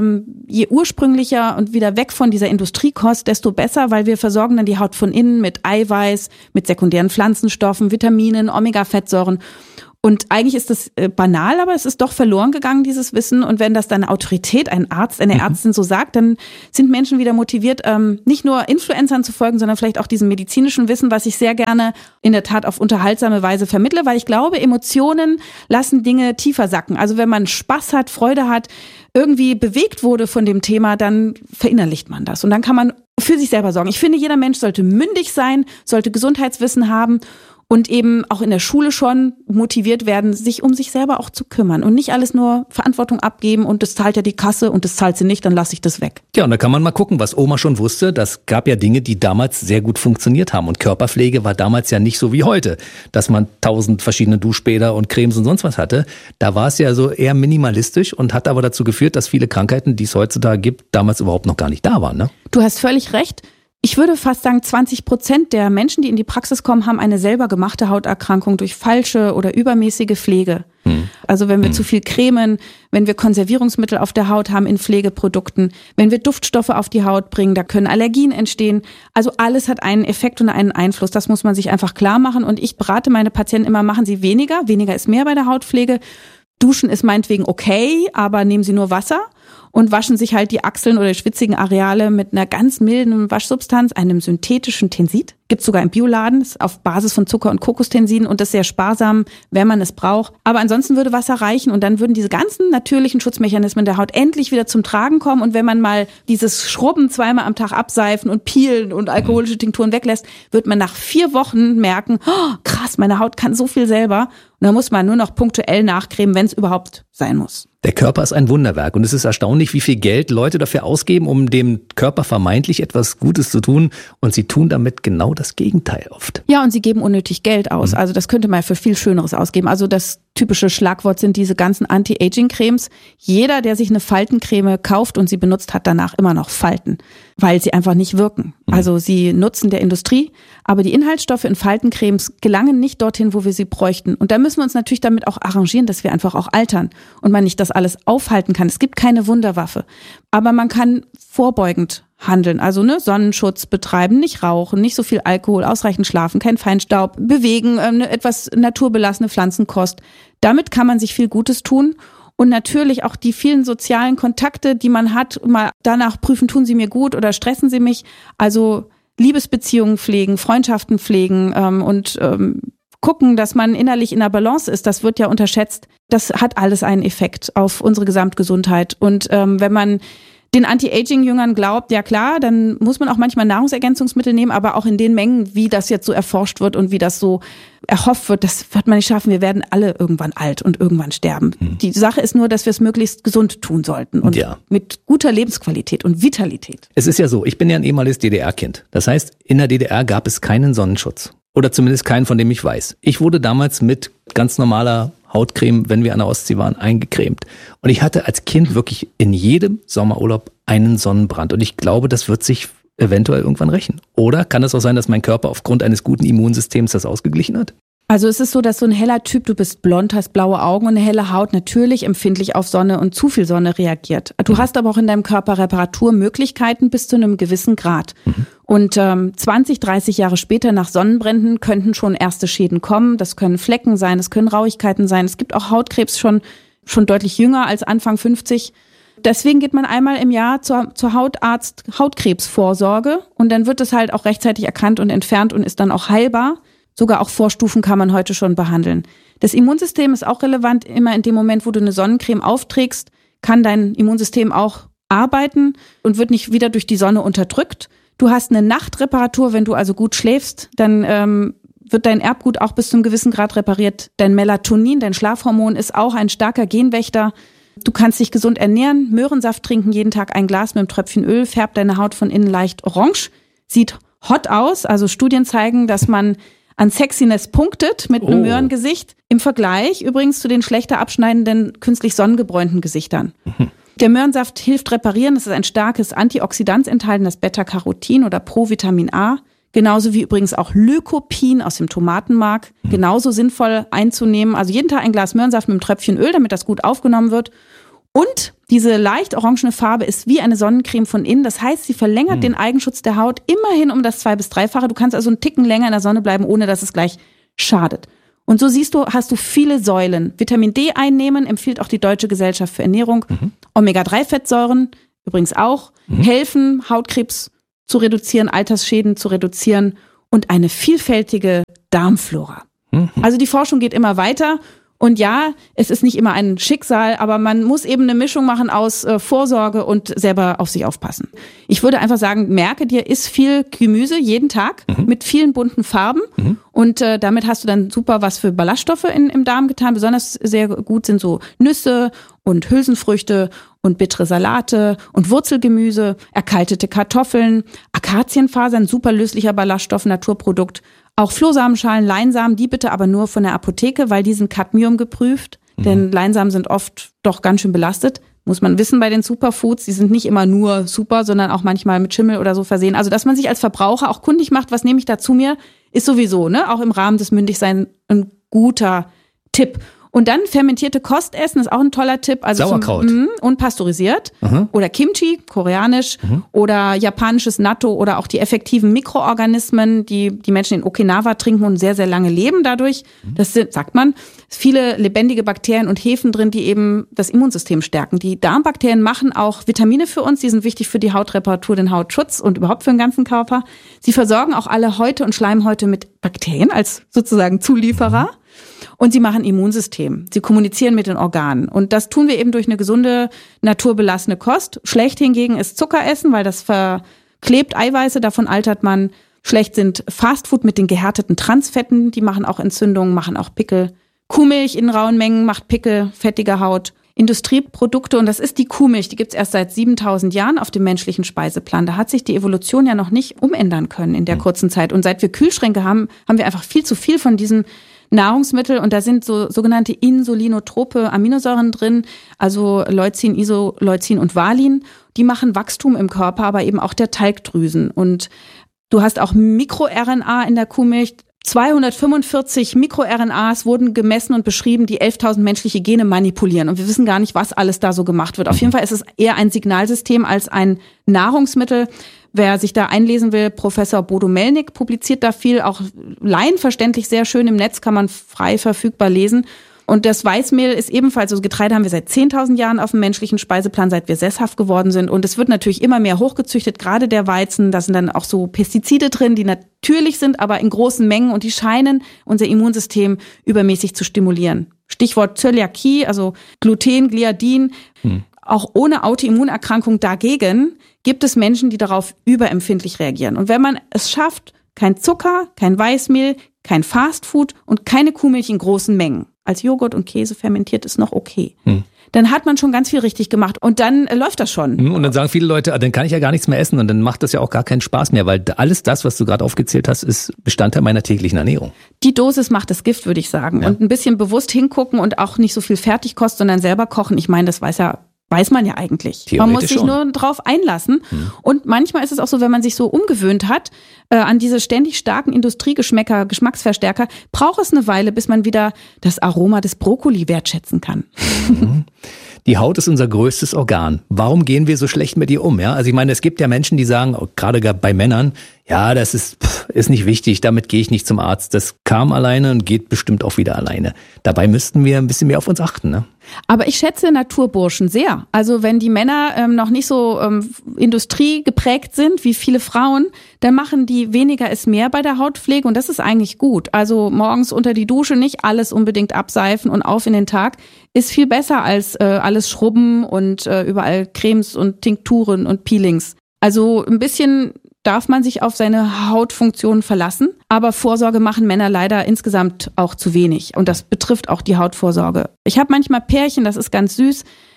je ursprünglicher und wieder weg von dieser Industriekost, desto besser, weil wir versorgen dann die Haut von innen mit Eiweiß, mit sekundären Pflanzenstoffen, Vitaminen, Omega-Fettsäuren. Und eigentlich ist das banal, aber es ist doch verloren gegangen, dieses Wissen. Und wenn das dann eine Autorität, ein Arzt, eine Ärztin so sagt, dann sind Menschen wieder motiviert, nicht nur Influencern zu folgen, sondern vielleicht auch diesem medizinischen Wissen, was ich sehr gerne in der Tat auf unterhaltsame Weise vermittle, weil ich glaube, Emotionen lassen Dinge tiefer sacken. Also wenn man Spaß hat, Freude hat, irgendwie bewegt wurde von dem Thema, dann verinnerlicht man das. Und dann kann man für sich selber sorgen. Ich finde, jeder Mensch sollte mündig sein, sollte Gesundheitswissen haben und eben auch in der Schule schon motiviert werden, sich um sich selber auch zu kümmern und nicht alles nur Verantwortung abgeben und das zahlt ja die Kasse und das zahlt sie nicht, dann lasse ich das weg. Ja, und da kann man mal gucken, was Oma schon wusste. Das gab ja Dinge, die damals sehr gut funktioniert haben und Körperpflege war damals ja nicht so wie heute, dass man 1000 verschiedene Duschbäder und Cremes und sonst was hatte. Da war es ja so eher minimalistisch und hat aber dazu geführt, dass viele Krankheiten, die es heutzutage gibt, damals überhaupt noch gar nicht da waren, ne? Du hast völlig recht. Ich würde fast sagen, 20% der Menschen, die in die Praxis kommen, haben eine selber gemachte Hauterkrankung durch falsche oder übermäßige Pflege. Also wenn wir zu viel cremen, wenn wir Konservierungsmittel auf der Haut haben in Pflegeprodukten, wenn wir Duftstoffe auf die Haut bringen, da können Allergien entstehen. Also alles hat einen Effekt und einen Einfluss. Das muss man sich einfach klar machen. Und ich berate meine Patienten immer, machen Sie weniger. Weniger ist mehr bei der Hautpflege. Duschen ist meinetwegen okay, aber nehmen Sie nur Wasser. Und waschen sich halt die Achseln oder die schwitzigen Areale mit einer ganz milden Waschsubstanz, einem synthetischen Tensid. Gibt's sogar im Bioladen, ist auf Basis von Zucker und Kokostensiden und das ist sehr sparsam, wenn man es braucht. Aber ansonsten würde Wasser reichen und dann würden diese ganzen natürlichen Schutzmechanismen der Haut endlich wieder zum Tragen kommen. Und wenn man mal dieses Schrubben zweimal am Tag abseifen und peelen und alkoholische Tinkturen weglässt, wird man nach 4 Wochen merken, oh, krass, meine Haut kann so viel selber. Und dann muss man nur noch punktuell nachcremen, wenn es überhaupt sein muss. Der Körper ist ein Wunderwerk und es ist erstaunlich, wie viel Geld Leute dafür ausgeben, um dem Körper vermeintlich etwas Gutes zu tun und sie tun damit genau das Gegenteil oft. Ja, und sie geben unnötig Geld aus. Also das könnte man für viel Schöneres ausgeben. Also das typische Schlagwort sind diese ganzen Anti-Aging-Cremes. Jeder, der sich eine Faltencreme kauft und sie benutzt, hat danach immer noch Falten, weil sie einfach nicht wirken. Also sie nutzen der Industrie, aber die Inhaltsstoffe in Faltencremes gelangen nicht dorthin, wo wir sie bräuchten. Und da müssen wir uns natürlich damit auch arrangieren, dass wir einfach auch altern und man nicht das alles aufhalten kann. Es gibt keine Wunderwaffe, aber man kann vorbeugend handeln, also Sonnenschutz betreiben, nicht rauchen, nicht so viel Alkohol, ausreichend schlafen, kein Feinstaub, bewegen, etwas naturbelassene Pflanzenkost. Damit kann man sich viel Gutes tun und natürlich auch die vielen sozialen Kontakte, die man hat, mal danach prüfen, tun sie mir gut oder stressen sie mich, also Liebesbeziehungen pflegen, Freundschaften pflegen und gucken, dass man innerlich in der Balance ist, das wird ja unterschätzt. Das hat alles einen Effekt auf unsere Gesamtgesundheit und wenn man den Anti-Aging-Jüngern glaubt, ja klar, dann muss man auch manchmal Nahrungsergänzungsmittel nehmen, aber auch in den Mengen, wie das jetzt so erforscht wird und wie das so erhofft wird, das wird man nicht schaffen. Wir werden alle irgendwann alt und irgendwann sterben. Die Sache ist nur, dass wir es möglichst gesund tun sollten und mit guter Lebensqualität und Vitalität. Es ist ja so, ich bin ja ein ehemaliges DDR-Kind. Das heißt, in der DDR gab es keinen Sonnenschutz. Oder zumindest keinen, von dem ich weiß. Ich wurde damals mit ganz normaler Hautcreme, wenn wir an der Ostsee waren, eingecremt. Und ich hatte als Kind wirklich in jedem Sommerurlaub einen Sonnenbrand. Und ich glaube, das wird sich eventuell irgendwann rächen. Oder kann es auch sein, dass mein Körper aufgrund eines guten Immunsystems das ausgeglichen hat? Also es ist so, dass so ein heller Typ, du bist blond, hast blaue Augen und eine helle Haut natürlich empfindlich auf Sonne und zu viel Sonne reagiert. Du hast aber auch in deinem Körper Reparaturmöglichkeiten bis zu einem gewissen Grad. Und 20, 30 Jahre später nach Sonnenbränden könnten schon erste Schäden kommen. Das können Flecken sein, es können Rauigkeiten sein. Es gibt auch Hautkrebs schon deutlich jünger als Anfang 50. Deswegen geht man einmal im Jahr zur Hautarzt Hautkrebsvorsorge und dann wird es halt auch rechtzeitig erkannt und entfernt und ist dann auch heilbar. Sogar auch Vorstufen kann man heute schon behandeln. Das Immunsystem ist auch relevant. Immer in dem Moment, wo du eine Sonnencreme aufträgst, kann dein Immunsystem auch arbeiten und wird nicht wieder durch die Sonne unterdrückt. Du hast eine Nachtreparatur, wenn du also gut schläfst, dann wird dein Erbgut auch bis zu einem gewissen Grad repariert. Dein Melatonin, dein Schlafhormon, ist auch ein starker Genwächter. Du kannst dich gesund ernähren, Möhrensaft trinken, jeden Tag ein Glas mit einem Tröpfchen Öl, färbt deine Haut von innen leicht orange, sieht hot aus. Also Studien zeigen, dass man an Sexiness punktet mit einem Möhrengesicht. Im Vergleich übrigens zu den schlechter abschneidenden, künstlich sonnengebräunten Gesichtern. Der Möhrensaft hilft reparieren. Es ist ein starkes Antioxidant enthaltenes Beta-Carotin oder Provitamin A. Genauso wie übrigens auch Lycopin aus dem Tomatenmark. Genauso sinnvoll einzunehmen. Also jeden Tag ein Glas Möhrensaft mit einem Tröpfchen Öl, damit das gut aufgenommen wird. Und diese leicht orangene Farbe ist wie eine Sonnencreme von innen. Das heißt, sie verlängert den Eigenschutz der Haut immerhin um das 2- bis 3-fache. Du kannst also einen Ticken länger in der Sonne bleiben, ohne dass es gleich schadet. Und so siehst du, hast du viele Säulen. Vitamin D einnehmen empfiehlt auch die Deutsche Gesellschaft für Ernährung. Omega-3-Fettsäuren übrigens auch helfen, Hautkrebs zu reduzieren, Altersschäden zu reduzieren und eine vielfältige Darmflora. Also die Forschung geht immer weiter. Und ja, es ist nicht immer ein Schicksal, aber man muss eben eine Mischung machen aus Vorsorge und selber auf sich aufpassen. Ich würde einfach sagen, merke dir, iss viel Gemüse jeden Tag mit vielen bunten Farben und damit hast du dann super was für Ballaststoffe im Darm getan. Besonders sehr gut sind so Nüsse und Hülsenfrüchte und bittere Salate und Wurzelgemüse, erkaltete Kartoffeln, Akazienfasern, super löslicher Ballaststoff, Naturprodukt. Auch Flohsamenschalen, Leinsamen, die bitte aber nur von der Apotheke, weil die sind Cadmium geprüft, denn Leinsamen sind oft doch ganz schön belastet. Muss man wissen bei den Superfoods, die sind nicht immer nur super, sondern auch manchmal mit Schimmel oder so versehen. Also dass man sich als Verbraucher auch kundig macht, was nehme ich da zu mir, ist sowieso, ne, auch im Rahmen des Mündigseins ein guter Tipp. Und dann fermentierte Kost essen ist auch ein toller Tipp. Also Sauerkraut. Und pasteurisiert. Oder Kimchi, koreanisch. Oder japanisches Natto oder auch die effektiven Mikroorganismen, die Menschen in Okinawa trinken und sehr, sehr lange leben dadurch. Das sind, sagt man, viele lebendige Bakterien und Hefen drin, die eben das Immunsystem stärken. Die Darmbakterien machen auch Vitamine für uns. Die sind wichtig für die Hautreparatur, den Hautschutz und überhaupt für den ganzen Körper. Sie versorgen auch alle Häute und Schleimhäute mit Bakterien als sozusagen Zulieferer. Und sie machen Immunsystem. Sie kommunizieren mit den Organen. Und das tun wir eben durch eine gesunde, naturbelassene Kost. Schlecht hingegen ist Zuckeressen, weil das verklebt Eiweiße, davon altert man. Schlecht sind Fastfood mit den gehärteten Transfetten, die machen auch Entzündungen, machen auch Pickel. Kuhmilch in rauen Mengen macht Pickel, fettige Haut. Industrieprodukte, und das ist die Kuhmilch, die gibt's erst seit 7000 Jahren auf dem menschlichen Speiseplan. Da hat sich die Evolution ja noch nicht umändern können in der kurzen Zeit. Und seit wir Kühlschränke haben, haben wir einfach viel zu viel von diesen Nahrungsmittel und da sind so sogenannte insulinotrope Aminosäuren drin, also Leucin, Isoleucin und Valin. Die machen Wachstum im Körper, aber eben auch der Talgdrüsen. Und du hast auch MikroRNA in der Kuhmilch. 245 MikroRNAs wurden gemessen und beschrieben, die 11.000 menschliche Gene manipulieren. Und wir wissen gar nicht, was alles da so gemacht wird. Auf jeden Fall ist es eher ein Signalsystem als ein Nahrungsmittel. Wer sich da einlesen will, Professor Bodo Melnick publiziert da viel, auch laienverständlich sehr schön im Netz, kann man frei verfügbar lesen. Und das Weißmehl ist ebenfalls, also Getreide haben wir seit 10.000 Jahren auf dem menschlichen Speiseplan, seit wir sesshaft geworden sind. Und es wird natürlich immer mehr hochgezüchtet, gerade der Weizen. Da sind dann auch so Pestizide drin, die natürlich sind, aber in großen Mengen und die scheinen unser Immunsystem übermäßig zu stimulieren. Stichwort Zöliakie, also Gluten, Gliadin. Auch ohne Autoimmunerkrankung dagegen gibt es Menschen, die darauf überempfindlich reagieren. Und wenn man es schafft, kein Zucker, kein Weißmehl, kein Fastfood und keine Kuhmilch in großen Mengen, als Joghurt und Käse fermentiert ist noch okay, dann hat man schon ganz viel richtig gemacht und dann läuft das schon. Und dann sagen viele Leute, dann kann ich ja gar nichts mehr essen und dann macht das ja auch gar keinen Spaß mehr, weil alles das, was du gerade aufgezählt hast, ist Bestandteil meiner täglichen Ernährung. Die Dosis macht das Gift, würde ich sagen. Ja. Und ein bisschen bewusst hingucken und auch nicht so viel Fertigkost, sondern selber kochen. Ich meine, das weiß man ja eigentlich. Man muss sich nur drauf einlassen. Und manchmal ist es auch so, wenn man sich so umgewöhnt hat an diese ständig starken Industriegeschmäcker, Geschmacksverstärker, braucht es eine Weile, bis man wieder das Aroma des Brokkoli wertschätzen kann. Die Haut ist unser größtes Organ. Warum gehen wir so schlecht mit ihr um? Ja, also ich meine, es gibt ja Menschen, die sagen, gerade bei Männern, ja, das ist nicht wichtig, damit gehe ich nicht zum Arzt. Das kam alleine und geht bestimmt auch wieder alleine. Dabei müssten wir ein bisschen mehr auf uns achten, ne? Aber ich schätze Naturburschen sehr. Also wenn die Männer noch nicht so industriegeprägt sind wie viele Frauen, dann machen die weniger ist mehr bei der Hautpflege und das ist eigentlich gut. Also morgens unter die Dusche nicht alles unbedingt abseifen und auf in den Tag ist viel besser als alles schrubben und überall Cremes und Tinkturen und Peelings. Also ein bisschen darf man sich auf seine Hautfunktion verlassen. Aber Vorsorge machen Männer leider insgesamt auch zu wenig. Und das betrifft auch die Hautvorsorge. Ich habe manchmal Pärchen, das ist ganz süß,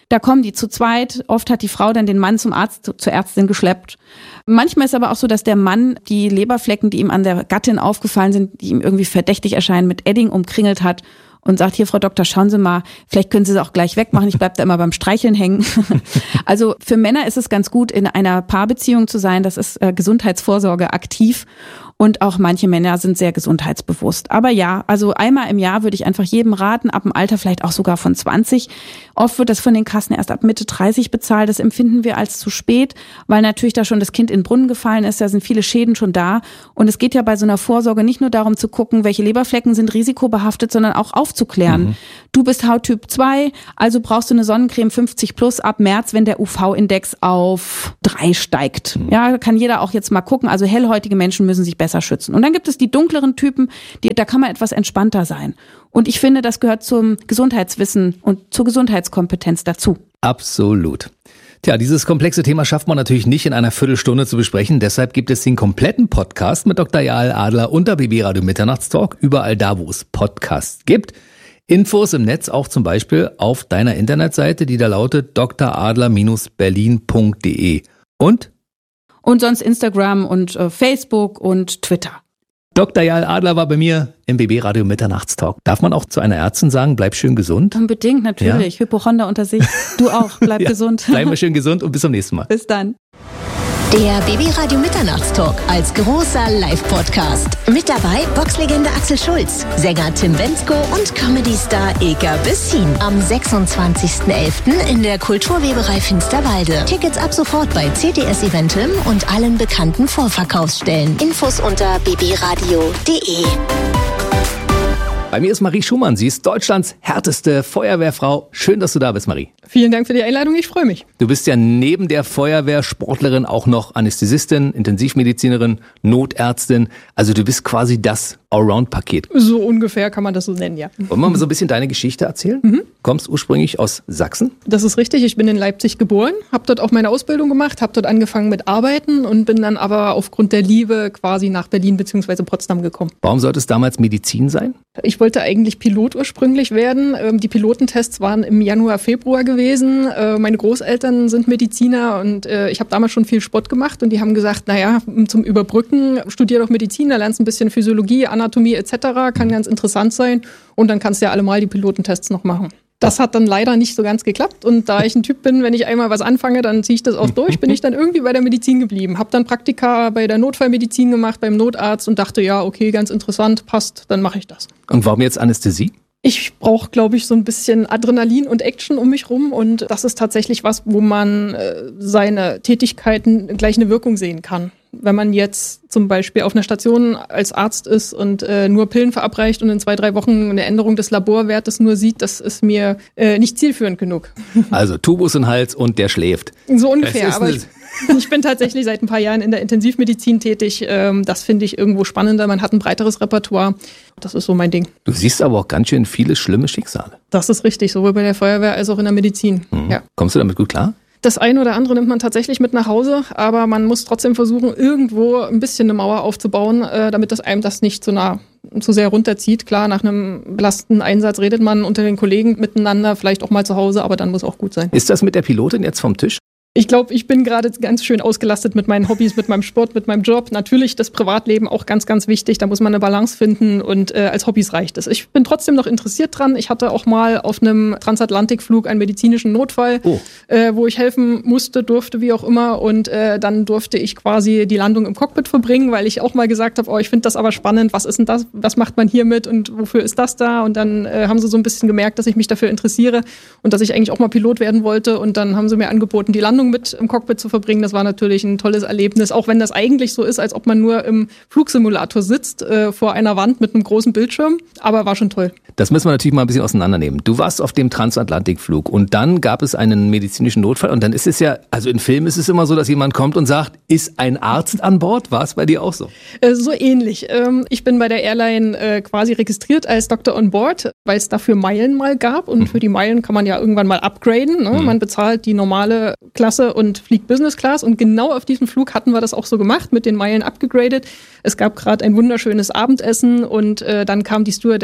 Da kommen die zu zweit. Oft hat die Frau dann den Mann zum Arzt, zur Ärztin geschleppt. Manchmal ist aber auch so, dass der Mann die Leberflecken, die ihm an der Gattin aufgefallen sind, die ihm irgendwie verdächtig erscheinen, mit Edding umkringelt hat und sagt, hier, Frau Doktor, schauen Sie mal, vielleicht können Sie sie auch gleich wegmachen, ich bleib da immer beim Streicheln hängen. Also für Männer ist es ganz gut, in einer Paarbeziehung zu sein, das ist Gesundheitsvorsorge aktiv. Und auch manche Männer sind sehr gesundheitsbewusst. Aber ja, also einmal im Jahr würde ich einfach jedem raten, ab dem Alter vielleicht auch sogar von 20. Oft wird das von den Kassen erst ab Mitte 30 bezahlt. Das empfinden wir als zu spät, weil natürlich da schon das Kind in den Brunnen gefallen ist. Da sind viele Schäden schon da. Und es geht ja bei so einer Vorsorge nicht nur darum zu gucken, welche Leberflecken sind risikobehaftet, sondern auch aufzuklären. Du bist Hauttyp 2, also brauchst du eine Sonnencreme 50 plus ab März, wenn der UV-Index auf 3 steigt. Ja, kann jeder auch jetzt mal gucken. Also hellhäutige Menschen müssen sich besser schützen. Und dann gibt es die dunkleren Typen, da kann man etwas entspannter sein. Und ich finde, das gehört zum Gesundheitswissen und zur Gesundheitskompetenz dazu. Absolut. Tja, dieses komplexe Thema schafft man natürlich nicht in einer Viertelstunde zu besprechen. Deshalb gibt es den kompletten Podcast mit Dr. Jael Adler und der BB Radio Mitternachtstalk überall da, wo es Podcasts gibt. Infos im Netz auch zum Beispiel auf deiner Internetseite, die da lautet dradler-berlin.de. Und sonst Instagram und Facebook und Twitter. Dr. Jael Adler war bei mir im BB Radio Mitternachtstalk. Darf man auch zu einer Ärztin sagen, bleib schön gesund? Unbedingt, natürlich. Ja. Hypochonder unter sich. Du auch, bleib gesund. Bleiben wir schön gesund und bis zum nächsten Mal. Bis dann. Der BB Radio Mitternachtstalk als großer Live-Podcast. Mit dabei Boxlegende Axel Schulz, Sänger Tim Bendzko und Comedy-Star Ilka Bessin. Am 26.11. in der Kulturweberei Finsterwalde. Tickets ab sofort bei CTS Eventim und allen bekannten Vorverkaufsstellen. Infos unter bbradio.de. Bei mir ist Marie Schumann. Sie ist Deutschlands härteste Feuerwehrfrau. Schön, dass du da bist, Marie. Vielen Dank für die Einladung, ich freue mich. Du bist ja neben der Feuerwehrsportlerin auch noch Anästhesistin, Intensivmedizinerin, Notärztin. Also du bist quasi das Allround-Paket. So ungefähr kann man das so nennen, ja. Wollen wir mal so ein bisschen deine Geschichte erzählen? Kommst ursprünglich aus Sachsen? Das ist richtig, ich bin in Leipzig geboren, habe dort auch meine Ausbildung gemacht, habe dort angefangen mit Arbeiten und bin dann aber aufgrund der Liebe quasi nach Berlin bzw. Potsdam gekommen. Warum sollte es damals Medizin sein? Ich wollte eigentlich Pilot ursprünglich werden. Die Pilotentests waren im Januar, Februar gewesen. Meine Großeltern sind Mediziner und ich habe damals schon viel Sport gemacht und die haben gesagt, naja, zum Überbrücken studier doch Medizin, da lernst du ein bisschen Physiologie, Anatomie etc., kann ganz interessant sein und dann kannst du ja allemal die Pilotentests noch machen. Das hat dann leider nicht so ganz geklappt und da ich ein Typ bin, wenn ich einmal was anfange, dann ziehe ich das auch durch, bin ich dann irgendwie bei der Medizin geblieben. Habe dann Praktika bei der Notfallmedizin gemacht, beim Notarzt und dachte, ja, okay, ganz interessant, passt, dann mache ich das. Und warum jetzt Anästhesie? Ich brauche, glaube ich, so ein bisschen Adrenalin und Action um mich rum und das ist tatsächlich was, wo man seine Tätigkeiten gleich eine Wirkung sehen kann. Wenn man jetzt zum Beispiel auf einer Station als Arzt ist und nur Pillen verabreicht und in 2-3 Wochen eine Änderung des Laborwertes nur sieht, das ist mir nicht zielführend genug. Also Tubus in den Hals und der schläft. So ungefähr, aber ich bin tatsächlich seit ein paar Jahren in der Intensivmedizin tätig. Das finde ich irgendwo spannender. Man hat ein breiteres Repertoire. Das ist so mein Ding. Du siehst aber auch ganz schön viele schlimme Schicksale. Das ist richtig, sowohl bei der Feuerwehr als auch in der Medizin. Ja. Kommst du damit gut klar? Das eine oder andere nimmt man tatsächlich mit nach Hause, aber man muss trotzdem versuchen, irgendwo ein bisschen eine Mauer aufzubauen, damit das einem das nicht zu sehr runterzieht. Klar, nach einem belastenden Einsatz redet man unter den Kollegen miteinander, vielleicht auch mal zu Hause, aber dann muss auch gut sein. Ist das mit der Pilotin jetzt vom Tisch? Ich glaube, ich bin gerade ganz schön ausgelastet mit meinen Hobbys, mit meinem Sport, mit meinem Job. Natürlich das Privatleben auch ganz, ganz wichtig. Da muss man eine Balance finden und als Hobbys reicht es. Ich bin trotzdem noch interessiert dran. Ich hatte auch mal auf einem Transatlantikflug einen medizinischen Notfall, wo ich helfen musste, durfte, wie auch immer. Und dann durfte ich quasi die Landung im Cockpit verbringen, weil ich auch mal gesagt habe, ich finde das aber spannend. Was ist denn das? Was macht man hier mit und wofür ist das da? Und dann haben sie so ein bisschen gemerkt, dass ich mich dafür interessiere und dass ich eigentlich auch mal Pilot werden wollte. Und dann haben sie mir angeboten, die Landung mit im Cockpit zu verbringen. Das war natürlich ein tolles Erlebnis, auch wenn das eigentlich so ist, als ob man nur im Flugsimulator sitzt, vor einer Wand mit einem großen Bildschirm, aber war schon toll. Das müssen wir natürlich mal ein bisschen auseinandernehmen. Du warst auf dem Transatlantikflug und dann gab es einen medizinischen Notfall und dann ist es ja, also in Filmen ist es immer so, dass jemand kommt und sagt, ist ein Arzt an Bord? War es bei dir auch so? So ähnlich. Ich bin bei der Airline quasi registriert als Doctor on Board, weil es dafür Meilen mal gab und für die Meilen kann man ja irgendwann mal upgraden. Ne? Man bezahlt die normale Klasse und fliegt Business Class und genau auf diesem Flug hatten wir das auch so gemacht, mit den Meilen abgegradet. Es gab gerade ein wunderschönes Abendessen und dann kam die Stewardess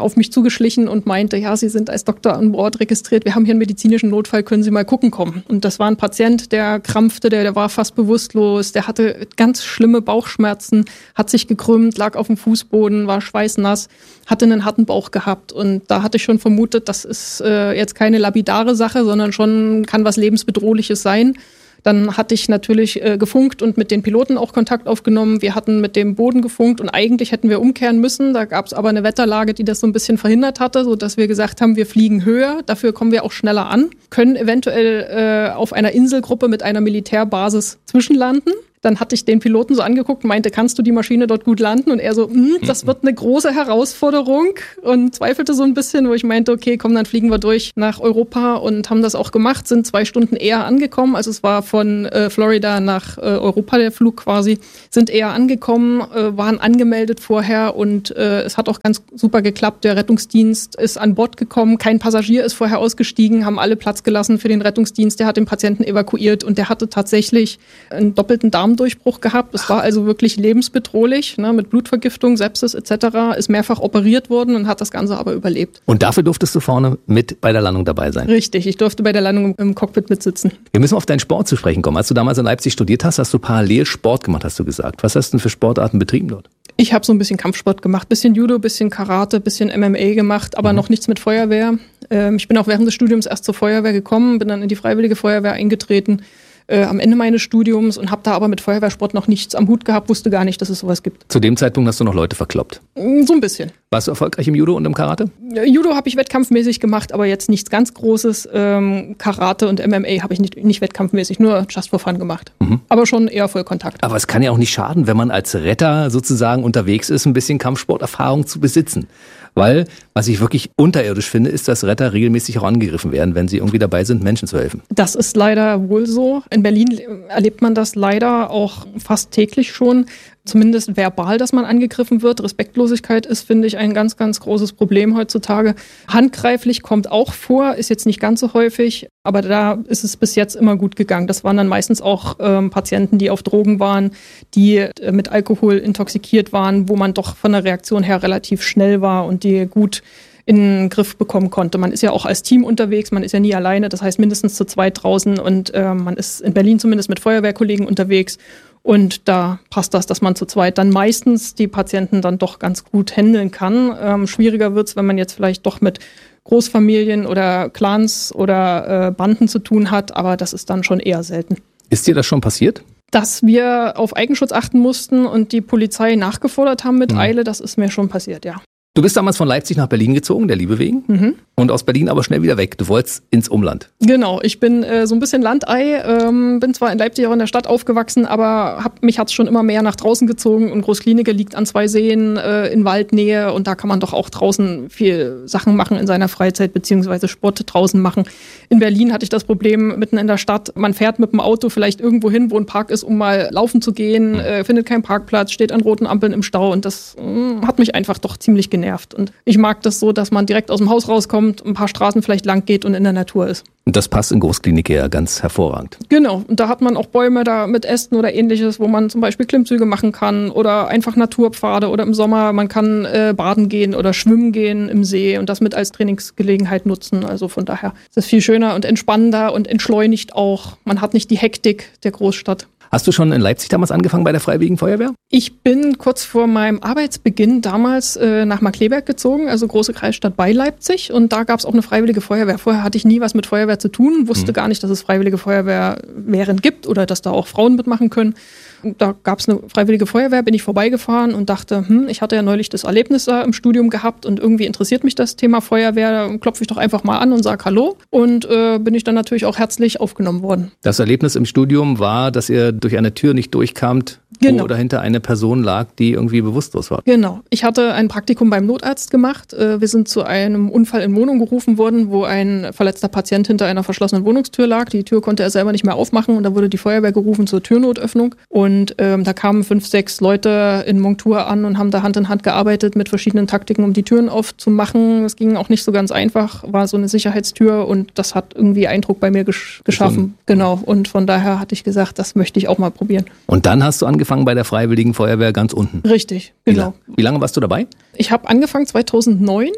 auf mich zugeschlichen und meinte, ja, Sie sind als Doktor an Bord registriert, wir haben hier einen medizinischen Notfall, können Sie mal gucken kommen. Und das war ein Patient, der krampfte, der war fast bewusstlos, der hatte ganz schlimme Bauchschmerzen, hat sich gekrümmt, lag auf dem Fußboden, war schweißnass, hatte einen harten Bauch gehabt. Und da hatte ich schon vermutet, das ist jetzt keine lapidare Sache, sondern schon kann was Lebensbedrohliches sein. Dann hatte ich natürlich gefunkt und mit den Piloten auch Kontakt aufgenommen. Wir hatten mit dem Boden gefunkt und eigentlich hätten wir umkehren müssen. Da gab es aber eine Wetterlage, die das so ein bisschen verhindert hatte, sodass wir gesagt haben, wir fliegen höher. Dafür kommen wir auch schneller an, können eventuell auf einer Inselgruppe mit einer Militärbasis zwischenlanden. Dann hatte ich den Piloten so angeguckt und meinte, kannst du die Maschine dort gut landen? Und er so, das wird eine große Herausforderung und zweifelte so ein bisschen, wo ich meinte, okay, komm, dann fliegen wir durch nach Europa und haben das auch gemacht, sind 2 Stunden eher angekommen. Also es war von Florida nach Europa der Flug quasi, sind eher angekommen, waren angemeldet vorher und es hat auch ganz super geklappt. Der Rettungsdienst ist an Bord gekommen, kein Passagier ist vorher ausgestiegen, haben alle Platz gelassen für den Rettungsdienst, der hat den Patienten evakuiert und der hatte tatsächlich einen doppelten Darmdurchbruch gehabt. Es war also wirklich lebensbedrohlich, ne, mit Blutvergiftung, Sepsis etc. Ist mehrfach operiert worden und hat das Ganze aber überlebt. Und dafür durftest du vorne mit bei der Landung dabei sein? Richtig, ich durfte bei der Landung im Cockpit mitsitzen. Wir müssen auf deinen Sport zu sprechen kommen. Als du damals in Leipzig studiert hast, hast du parallel Sport gemacht, hast du gesagt. Was hast du denn für Sportarten betrieben dort? Ich habe so ein bisschen Kampfsport gemacht, bisschen Judo, bisschen Karate, bisschen MMA gemacht, aber noch nichts mit Feuerwehr. Ich bin auch während des Studiums erst zur Feuerwehr gekommen, bin dann in die Freiwillige Feuerwehr eingetreten. Am Ende meines Studiums und habe da aber mit Feuerwehrsport noch nichts am Hut gehabt, wusste gar nicht, dass es sowas gibt. Zu dem Zeitpunkt hast du noch Leute verkloppt? So ein bisschen. Warst du erfolgreich im Judo und im Karate? Judo habe ich wettkampfmäßig gemacht, aber jetzt nichts ganz Großes. Karate und MMA habe ich nicht wettkampfmäßig, nur just for fun gemacht. Aber schon eher Vollkontakt. Aber es kann ja auch nicht schaden, wenn man als Retter sozusagen unterwegs ist, ein bisschen Kampfsporterfahrung zu besitzen. Weil, was ich wirklich unterirdisch finde, ist, dass Retter regelmäßig auch angegriffen werden, wenn sie irgendwie dabei sind, Menschen zu helfen. Das ist leider wohl so. In Berlin erlebt man das leider auch fast täglich schon. Zumindest verbal, dass man angegriffen wird. Respektlosigkeit ist, finde ich, ein ganz, ganz großes Problem heutzutage. Handgreiflich kommt auch vor, ist jetzt nicht ganz so häufig, aber da ist es bis jetzt immer gut gegangen. Das waren dann meistens auch Patienten, die auf Drogen waren, die mit Alkohol intoxikiert waren, wo man doch von der Reaktion her relativ schnell war und die gut in den Griff bekommen konnte. Man ist ja auch als Team unterwegs, man ist ja nie alleine, das heißt mindestens zu zweit draußen und man ist in Berlin zumindest mit Feuerwehrkollegen unterwegs. Und da passt das, dass man zu zweit dann meistens die Patienten dann doch ganz gut handeln kann. Schwieriger wird's, wenn man jetzt vielleicht doch mit Großfamilien oder Clans oder Banden zu tun hat, aber das ist dann schon eher selten. Ist dir das schon passiert? Dass wir auf Eigenschutz achten mussten und die Polizei nachgefordert haben mit Eile, das ist mir schon passiert, ja. Du bist damals von Leipzig nach Berlin gezogen, der Liebe wegen, und aus Berlin aber schnell wieder weg. Du wolltest ins Umland. Genau, ich bin so ein bisschen Landei, bin zwar in Leipzig auch in der Stadt aufgewachsen, aber mich hat's schon immer mehr nach draußen gezogen und Großklinike liegt an 2 Seen in Waldnähe und da kann man doch auch draußen viel Sachen machen in seiner Freizeit beziehungsweise Sport draußen machen. In Berlin hatte ich das Problem mitten in der Stadt, man fährt mit dem Auto vielleicht irgendwo hin, wo ein Park ist, um mal laufen zu gehen, findet keinen Parkplatz, steht an roten Ampeln im Stau und das hat mich einfach doch ziemlich genervt. Und ich mag das so, dass man direkt aus dem Haus rauskommt, ein paar Straßen vielleicht lang geht und in der Natur ist. Und das passt in Großklinik ja ganz hervorragend. Genau, und da hat man auch Bäume da mit Ästen oder ähnliches, wo man zum Beispiel Klimmzüge machen kann oder einfach Naturpfade oder im Sommer, man kann baden gehen oder schwimmen gehen im See und das mit als Trainingsgelegenheit nutzen. Also von daher ist es viel schöner und entspannender und entschleunigt auch. Man hat nicht die Hektik der Großstadt. Hast du schon in Leipzig damals angefangen bei der Freiwilligen Feuerwehr? Ich bin kurz vor meinem Arbeitsbeginn damals nach Markkleeberg gezogen, also große Kreisstadt bei Leipzig. Und da gab es auch eine Freiwillige Feuerwehr. Vorher hatte ich nie was mit Feuerwehr zu tun, wusste gar nicht, dass es Freiwillige Feuerwehren gibt oder dass da auch Frauen mitmachen können. Da gab es eine Freiwillige Feuerwehr, bin ich vorbeigefahren und dachte, ich hatte ja neulich das Erlebnis da im Studium gehabt und irgendwie interessiert mich das Thema Feuerwehr, da klopfe ich doch einfach mal an und sage Hallo und bin ich dann natürlich auch herzlich aufgenommen worden. Das Erlebnis im Studium war, dass ihr durch eine Tür nicht durchkamt, wo dahinter eine Person lag, die irgendwie bewusstlos war. Genau. Ich hatte ein Praktikum beim Notarzt gemacht. Wir sind zu einem Unfall in Wohnung gerufen worden, wo ein verletzter Patient hinter einer verschlossenen Wohnungstür lag. Die Tür konnte er selber nicht mehr aufmachen und da wurde die Feuerwehr gerufen zur Türnotöffnung. Und da kamen 5, 6 Leute in Montur an und haben da Hand in Hand gearbeitet mit verschiedenen Taktiken, um die Türen aufzumachen. Das ging auch nicht so ganz einfach, war so eine Sicherheitstür und das hat irgendwie Eindruck bei mir geschaffen. Genau. Und von daher hatte ich gesagt, das möchte ich auch mal probieren. Und dann hast du angefangen bei der Freiwilligen Feuerwehr ganz unten. Richtig, genau. Wie lange warst du dabei? Ich habe angefangen 2009.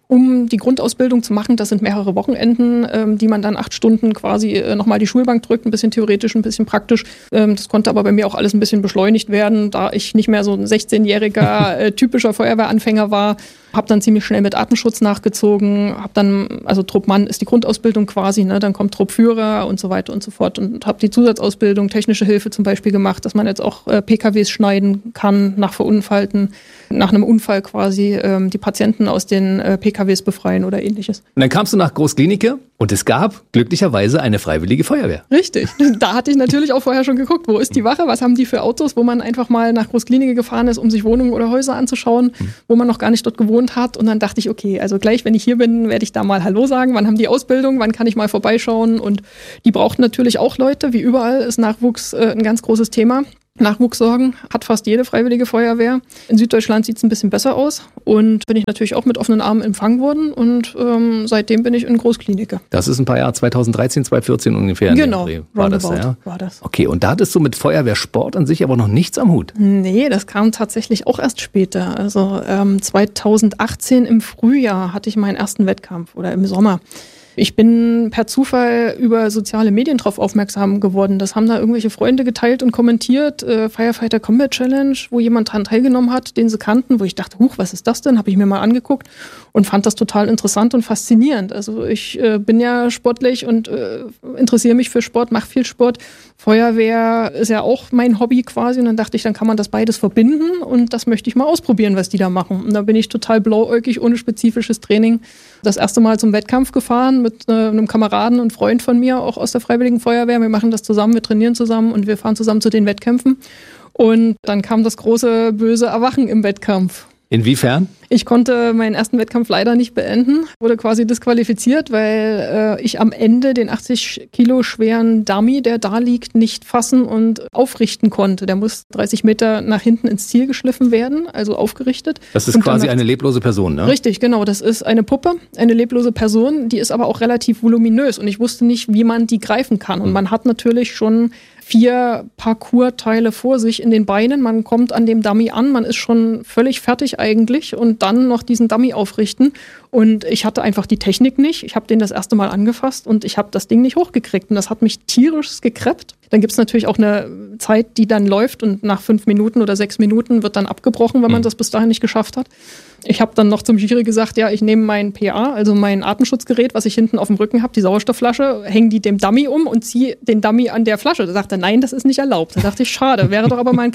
um die Grundausbildung zu machen. Das sind mehrere Wochenenden, die man dann 8 Stunden quasi nochmal die Schulbank drückt, ein bisschen theoretisch, ein bisschen praktisch. Das konnte aber bei mir auch alles ein bisschen beschleunigt werden, da ich nicht mehr so ein 16-jähriger typischer Feuerwehranfänger war. Habe dann ziemlich schnell mit Artenschutz nachgezogen, habe dann, also Truppmann ist die Grundausbildung quasi, ne, dann kommt Truppführer und so weiter und so fort und habe die Zusatzausbildung, technische Hilfe zum Beispiel gemacht, dass man jetzt auch PKWs schneiden kann nach Verunfallten, nach einem Unfall quasi die Patienten aus den PKWs befreien oder ähnliches. Und dann kamst du nach Groß-Glienicke und es gab glücklicherweise eine freiwillige Feuerwehr. Richtig, da hatte ich natürlich auch vorher schon geguckt, wo ist die Wache, was haben die für Autos, wo man einfach mal nach Groß-Glienicke gefahren ist, um sich Wohnungen oder Häuser anzuschauen, wo man noch gar nicht dort gewohnt hat. Und dann dachte ich, okay, also gleich, wenn ich hier bin, werde ich da mal Hallo sagen. Wann haben die Ausbildung? Wann kann ich mal vorbeischauen? Und die brauchten natürlich auch Leute. Wie überall ist Nachwuchs ein ganz großes Thema. Nachwuchssorgen hat fast jede freiwillige Feuerwehr. In Süddeutschland sieht es ein bisschen besser aus und bin ich natürlich auch mit offenen Armen empfangen worden und seitdem bin ich in Groß-Glienicke. Das ist ein paar Jahre, 2013, 2014 ungefähr. Genau, war das, ja? War das. Okay, und da hattest du mit Feuerwehrsport an sich aber noch nichts am Hut? Nee, das kam tatsächlich auch erst später. Also 2018 im Frühjahr hatte ich meinen ersten Wettkampf oder im Sommer. Ich bin per Zufall über soziale Medien drauf aufmerksam geworden. Das haben da irgendwelche Freunde geteilt und kommentiert. Firefighter Combat Challenge, wo jemand dran teilgenommen hat, den sie kannten, wo ich dachte, huch, was ist das denn? Habe ich mir mal angeguckt und fand das total interessant und faszinierend. Also ich bin ja sportlich und interessiere mich für Sport, mache viel Sport. Feuerwehr ist ja auch mein Hobby quasi. Und dann dachte ich, dann kann man das beides verbinden und das möchte ich mal ausprobieren, was die da machen. Und da bin ich total blauäugig, ohne spezifisches Training, das erste Mal zum Wettkampf gefahren mit einem Kameraden und Freund von mir, auch aus der Freiwilligen Feuerwehr. Wir machen das zusammen, wir trainieren zusammen und wir fahren zusammen zu den Wettkämpfen. Und dann kam das große, böse Erwachen im Wettkampf. Inwiefern? Ich konnte meinen ersten Wettkampf leider nicht beenden, wurde quasi disqualifiziert, weil ich am Ende den 80 Kilo schweren Dummy, der da liegt, nicht fassen und aufrichten konnte. Der muss 30 Meter nach hinten ins Ziel geschliffen werden, also aufgerichtet. Das ist quasi eine leblose Person, ne? Richtig, genau. Das ist eine Puppe, eine leblose Person, die ist aber auch relativ voluminös und ich wusste nicht, wie man die greifen kann. Und man hat natürlich schon 4 Parcours-Teile vor sich in den Beinen. Man kommt an dem Dummy an, man ist schon völlig fertig eigentlich und dann noch diesen Dummy aufrichten. Und ich hatte einfach die Technik nicht. Ich habe den das erste Mal angefasst und ich habe das Ding nicht hochgekriegt. Und das hat mich tierisch gekreppt. Dann gibt es natürlich auch eine Zeit, die dann läuft und nach 5 Minuten oder 6 Minuten wird dann abgebrochen, wenn man das bis dahin nicht geschafft hat. Ich habe dann noch zum Jury gesagt, ja, ich nehme mein PA, also mein Atemschutzgerät, was ich hinten auf dem Rücken habe, die Sauerstoffflasche, hänge die dem Dummy um und ziehe den Dummy an der Flasche. Da sagte er, nein, das ist nicht erlaubt. Da dachte ich, schade, wäre doch aber mal ein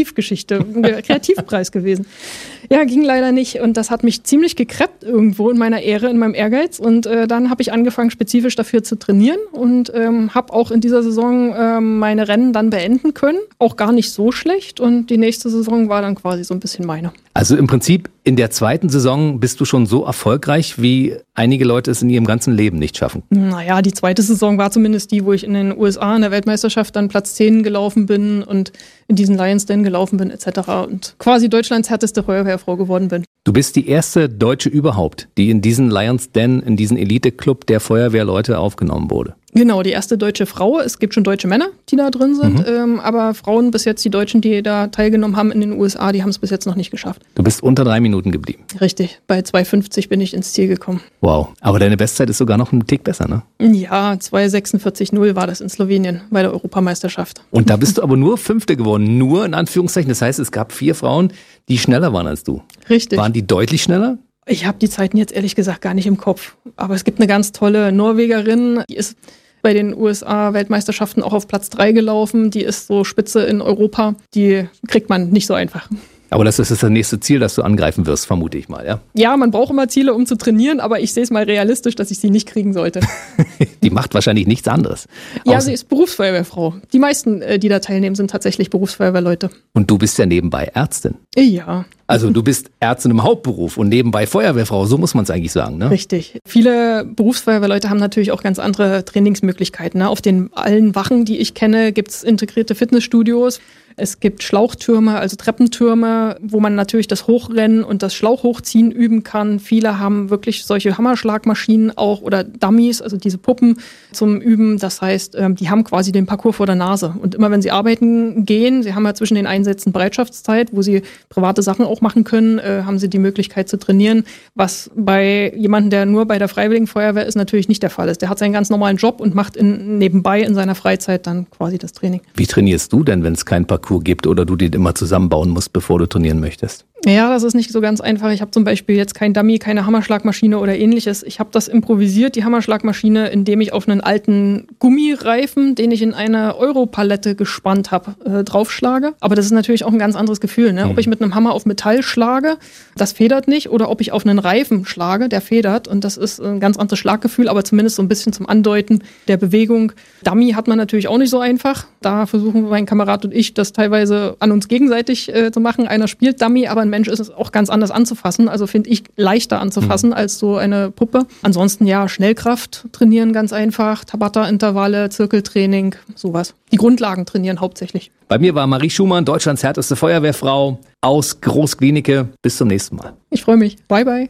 Kreativpreis gewesen. Ja, ging leider nicht und das hat mich ziemlich gekreppt irgendwo in meiner Ehre, in meinem Ehrgeiz und dann habe ich angefangen, spezifisch dafür zu trainieren und habe auch in dieser Saison meine Rennen dann beenden können. Auch gar nicht so schlecht und die nächste Saison war dann quasi so ein bisschen meine. Also im Prinzip in der zweiten Saison bist du schon so erfolgreich, wie einige Leute es in ihrem ganzen Leben nicht schaffen. Naja, die zweite Saison war zumindest die, wo ich in den USA in der Weltmeisterschaft dann Platz 10 gelaufen bin und in diesen Lions Den gelaufen bin etc. und quasi Deutschlands härteste Feuerwehrfrau geworden bin. Du bist die erste Deutsche überhaupt, die in diesen Lions Den, in diesen Elite-Club der Feuerwehrleute aufgenommen wurde. Genau, die erste deutsche Frau. Es gibt schon deutsche Männer, die da drin sind, aber Frauen bis jetzt, die Deutschen, die da teilgenommen haben in den USA, die haben es bis jetzt noch nicht geschafft. Du bist unter 3 Minuten geblieben. Richtig, bei 2,50 bin ich ins Ziel gekommen. Wow, aber deine Bestzeit ist sogar noch einen Tick besser, ne? Ja, 2,46,0 war das in Slowenien bei der Europameisterschaft. Und da bist du aber nur Fünfte geworden, nur in Anführungszeichen. Das heißt, es gab 4 Frauen, die schneller waren als du. Richtig. Waren die deutlich schneller? Ich habe die Zeiten jetzt ehrlich gesagt gar nicht im Kopf. Aber es gibt eine ganz tolle Norwegerin, die ist bei den USA-Weltmeisterschaften auch auf Platz 3 gelaufen. Die ist so Spitze in Europa. Die kriegt man nicht so einfach. Aber das ist das nächste Ziel, das du angreifen wirst, vermute ich mal, ja? Ja, man braucht immer Ziele, um zu trainieren, aber ich sehe es mal realistisch, dass ich sie nicht kriegen sollte. Die macht wahrscheinlich nichts anderes. Ja, sie ist Berufsfeuerwehrfrau. Die meisten, die da teilnehmen, sind tatsächlich Berufsfeuerwehrleute. Und du bist ja nebenbei Ärztin. Ja. Also du bist Ärztin im Hauptberuf und nebenbei Feuerwehrfrau, so muss man es eigentlich sagen, ne? Richtig. Viele Berufsfeuerwehrleute haben natürlich auch ganz andere Trainingsmöglichkeiten. Ne? Auf den allen Wachen, die ich kenne, gibt es integrierte Fitnessstudios. Es gibt Schlauchtürme, also Treppentürme, wo man natürlich das Hochrennen und das Schlauch-Hochziehen üben kann. Viele haben wirklich solche Hammerschlagmaschinen auch oder Dummies, also diese Puppen zum Üben. Das heißt, die haben quasi den Parcours vor der Nase. Und immer wenn sie arbeiten gehen, sie haben ja zwischen den Einsätzen Bereitschaftszeit, wo sie private Sachen auch machen können, haben sie die Möglichkeit zu trainieren, was bei jemandem, der nur bei der Freiwilligen Feuerwehr ist, natürlich nicht der Fall ist. Der hat seinen ganz normalen Job und macht nebenbei in seiner Freizeit dann quasi das Training. Wie trainierst du denn, wenn es keinen Parcours gibt oder du den immer zusammenbauen musst, bevor du trainieren möchtest? Ja, das ist nicht so ganz einfach. Ich habe zum Beispiel jetzt kein Dummy, keine Hammerschlagmaschine oder ähnliches. Ich habe das improvisiert, die Hammerschlagmaschine, indem ich auf einen alten Gummireifen, den ich in eine Europalette gespannt habe, draufschlage. Aber das ist natürlich auch ein ganz anderes Gefühl. Ne? Ob ich mit einem Hammer auf Metall schlage, das federt nicht. Oder ob ich auf einen Reifen schlage, der federt. Und das ist ein ganz anderes Schlaggefühl, aber zumindest so ein bisschen zum Andeuten der Bewegung. Dummy hat man natürlich auch nicht so einfach. Da versuchen mein Kamerad und ich, das teilweise an uns gegenseitig zu machen. Einer spielt Dummy, aber ein Mensch ist es auch ganz anders anzufassen. Also finde ich leichter anzufassen als so eine Puppe. Ansonsten ja, Schnellkraft trainieren ganz einfach, Tabata-Intervalle, Zirkeltraining, sowas. Die Grundlagen trainieren hauptsächlich. Bei mir war Marie Schumann, Deutschlands härteste Feuerwehrfrau aus Großglienicke. Bis zum nächsten Mal. Ich freue mich. Bye, bye.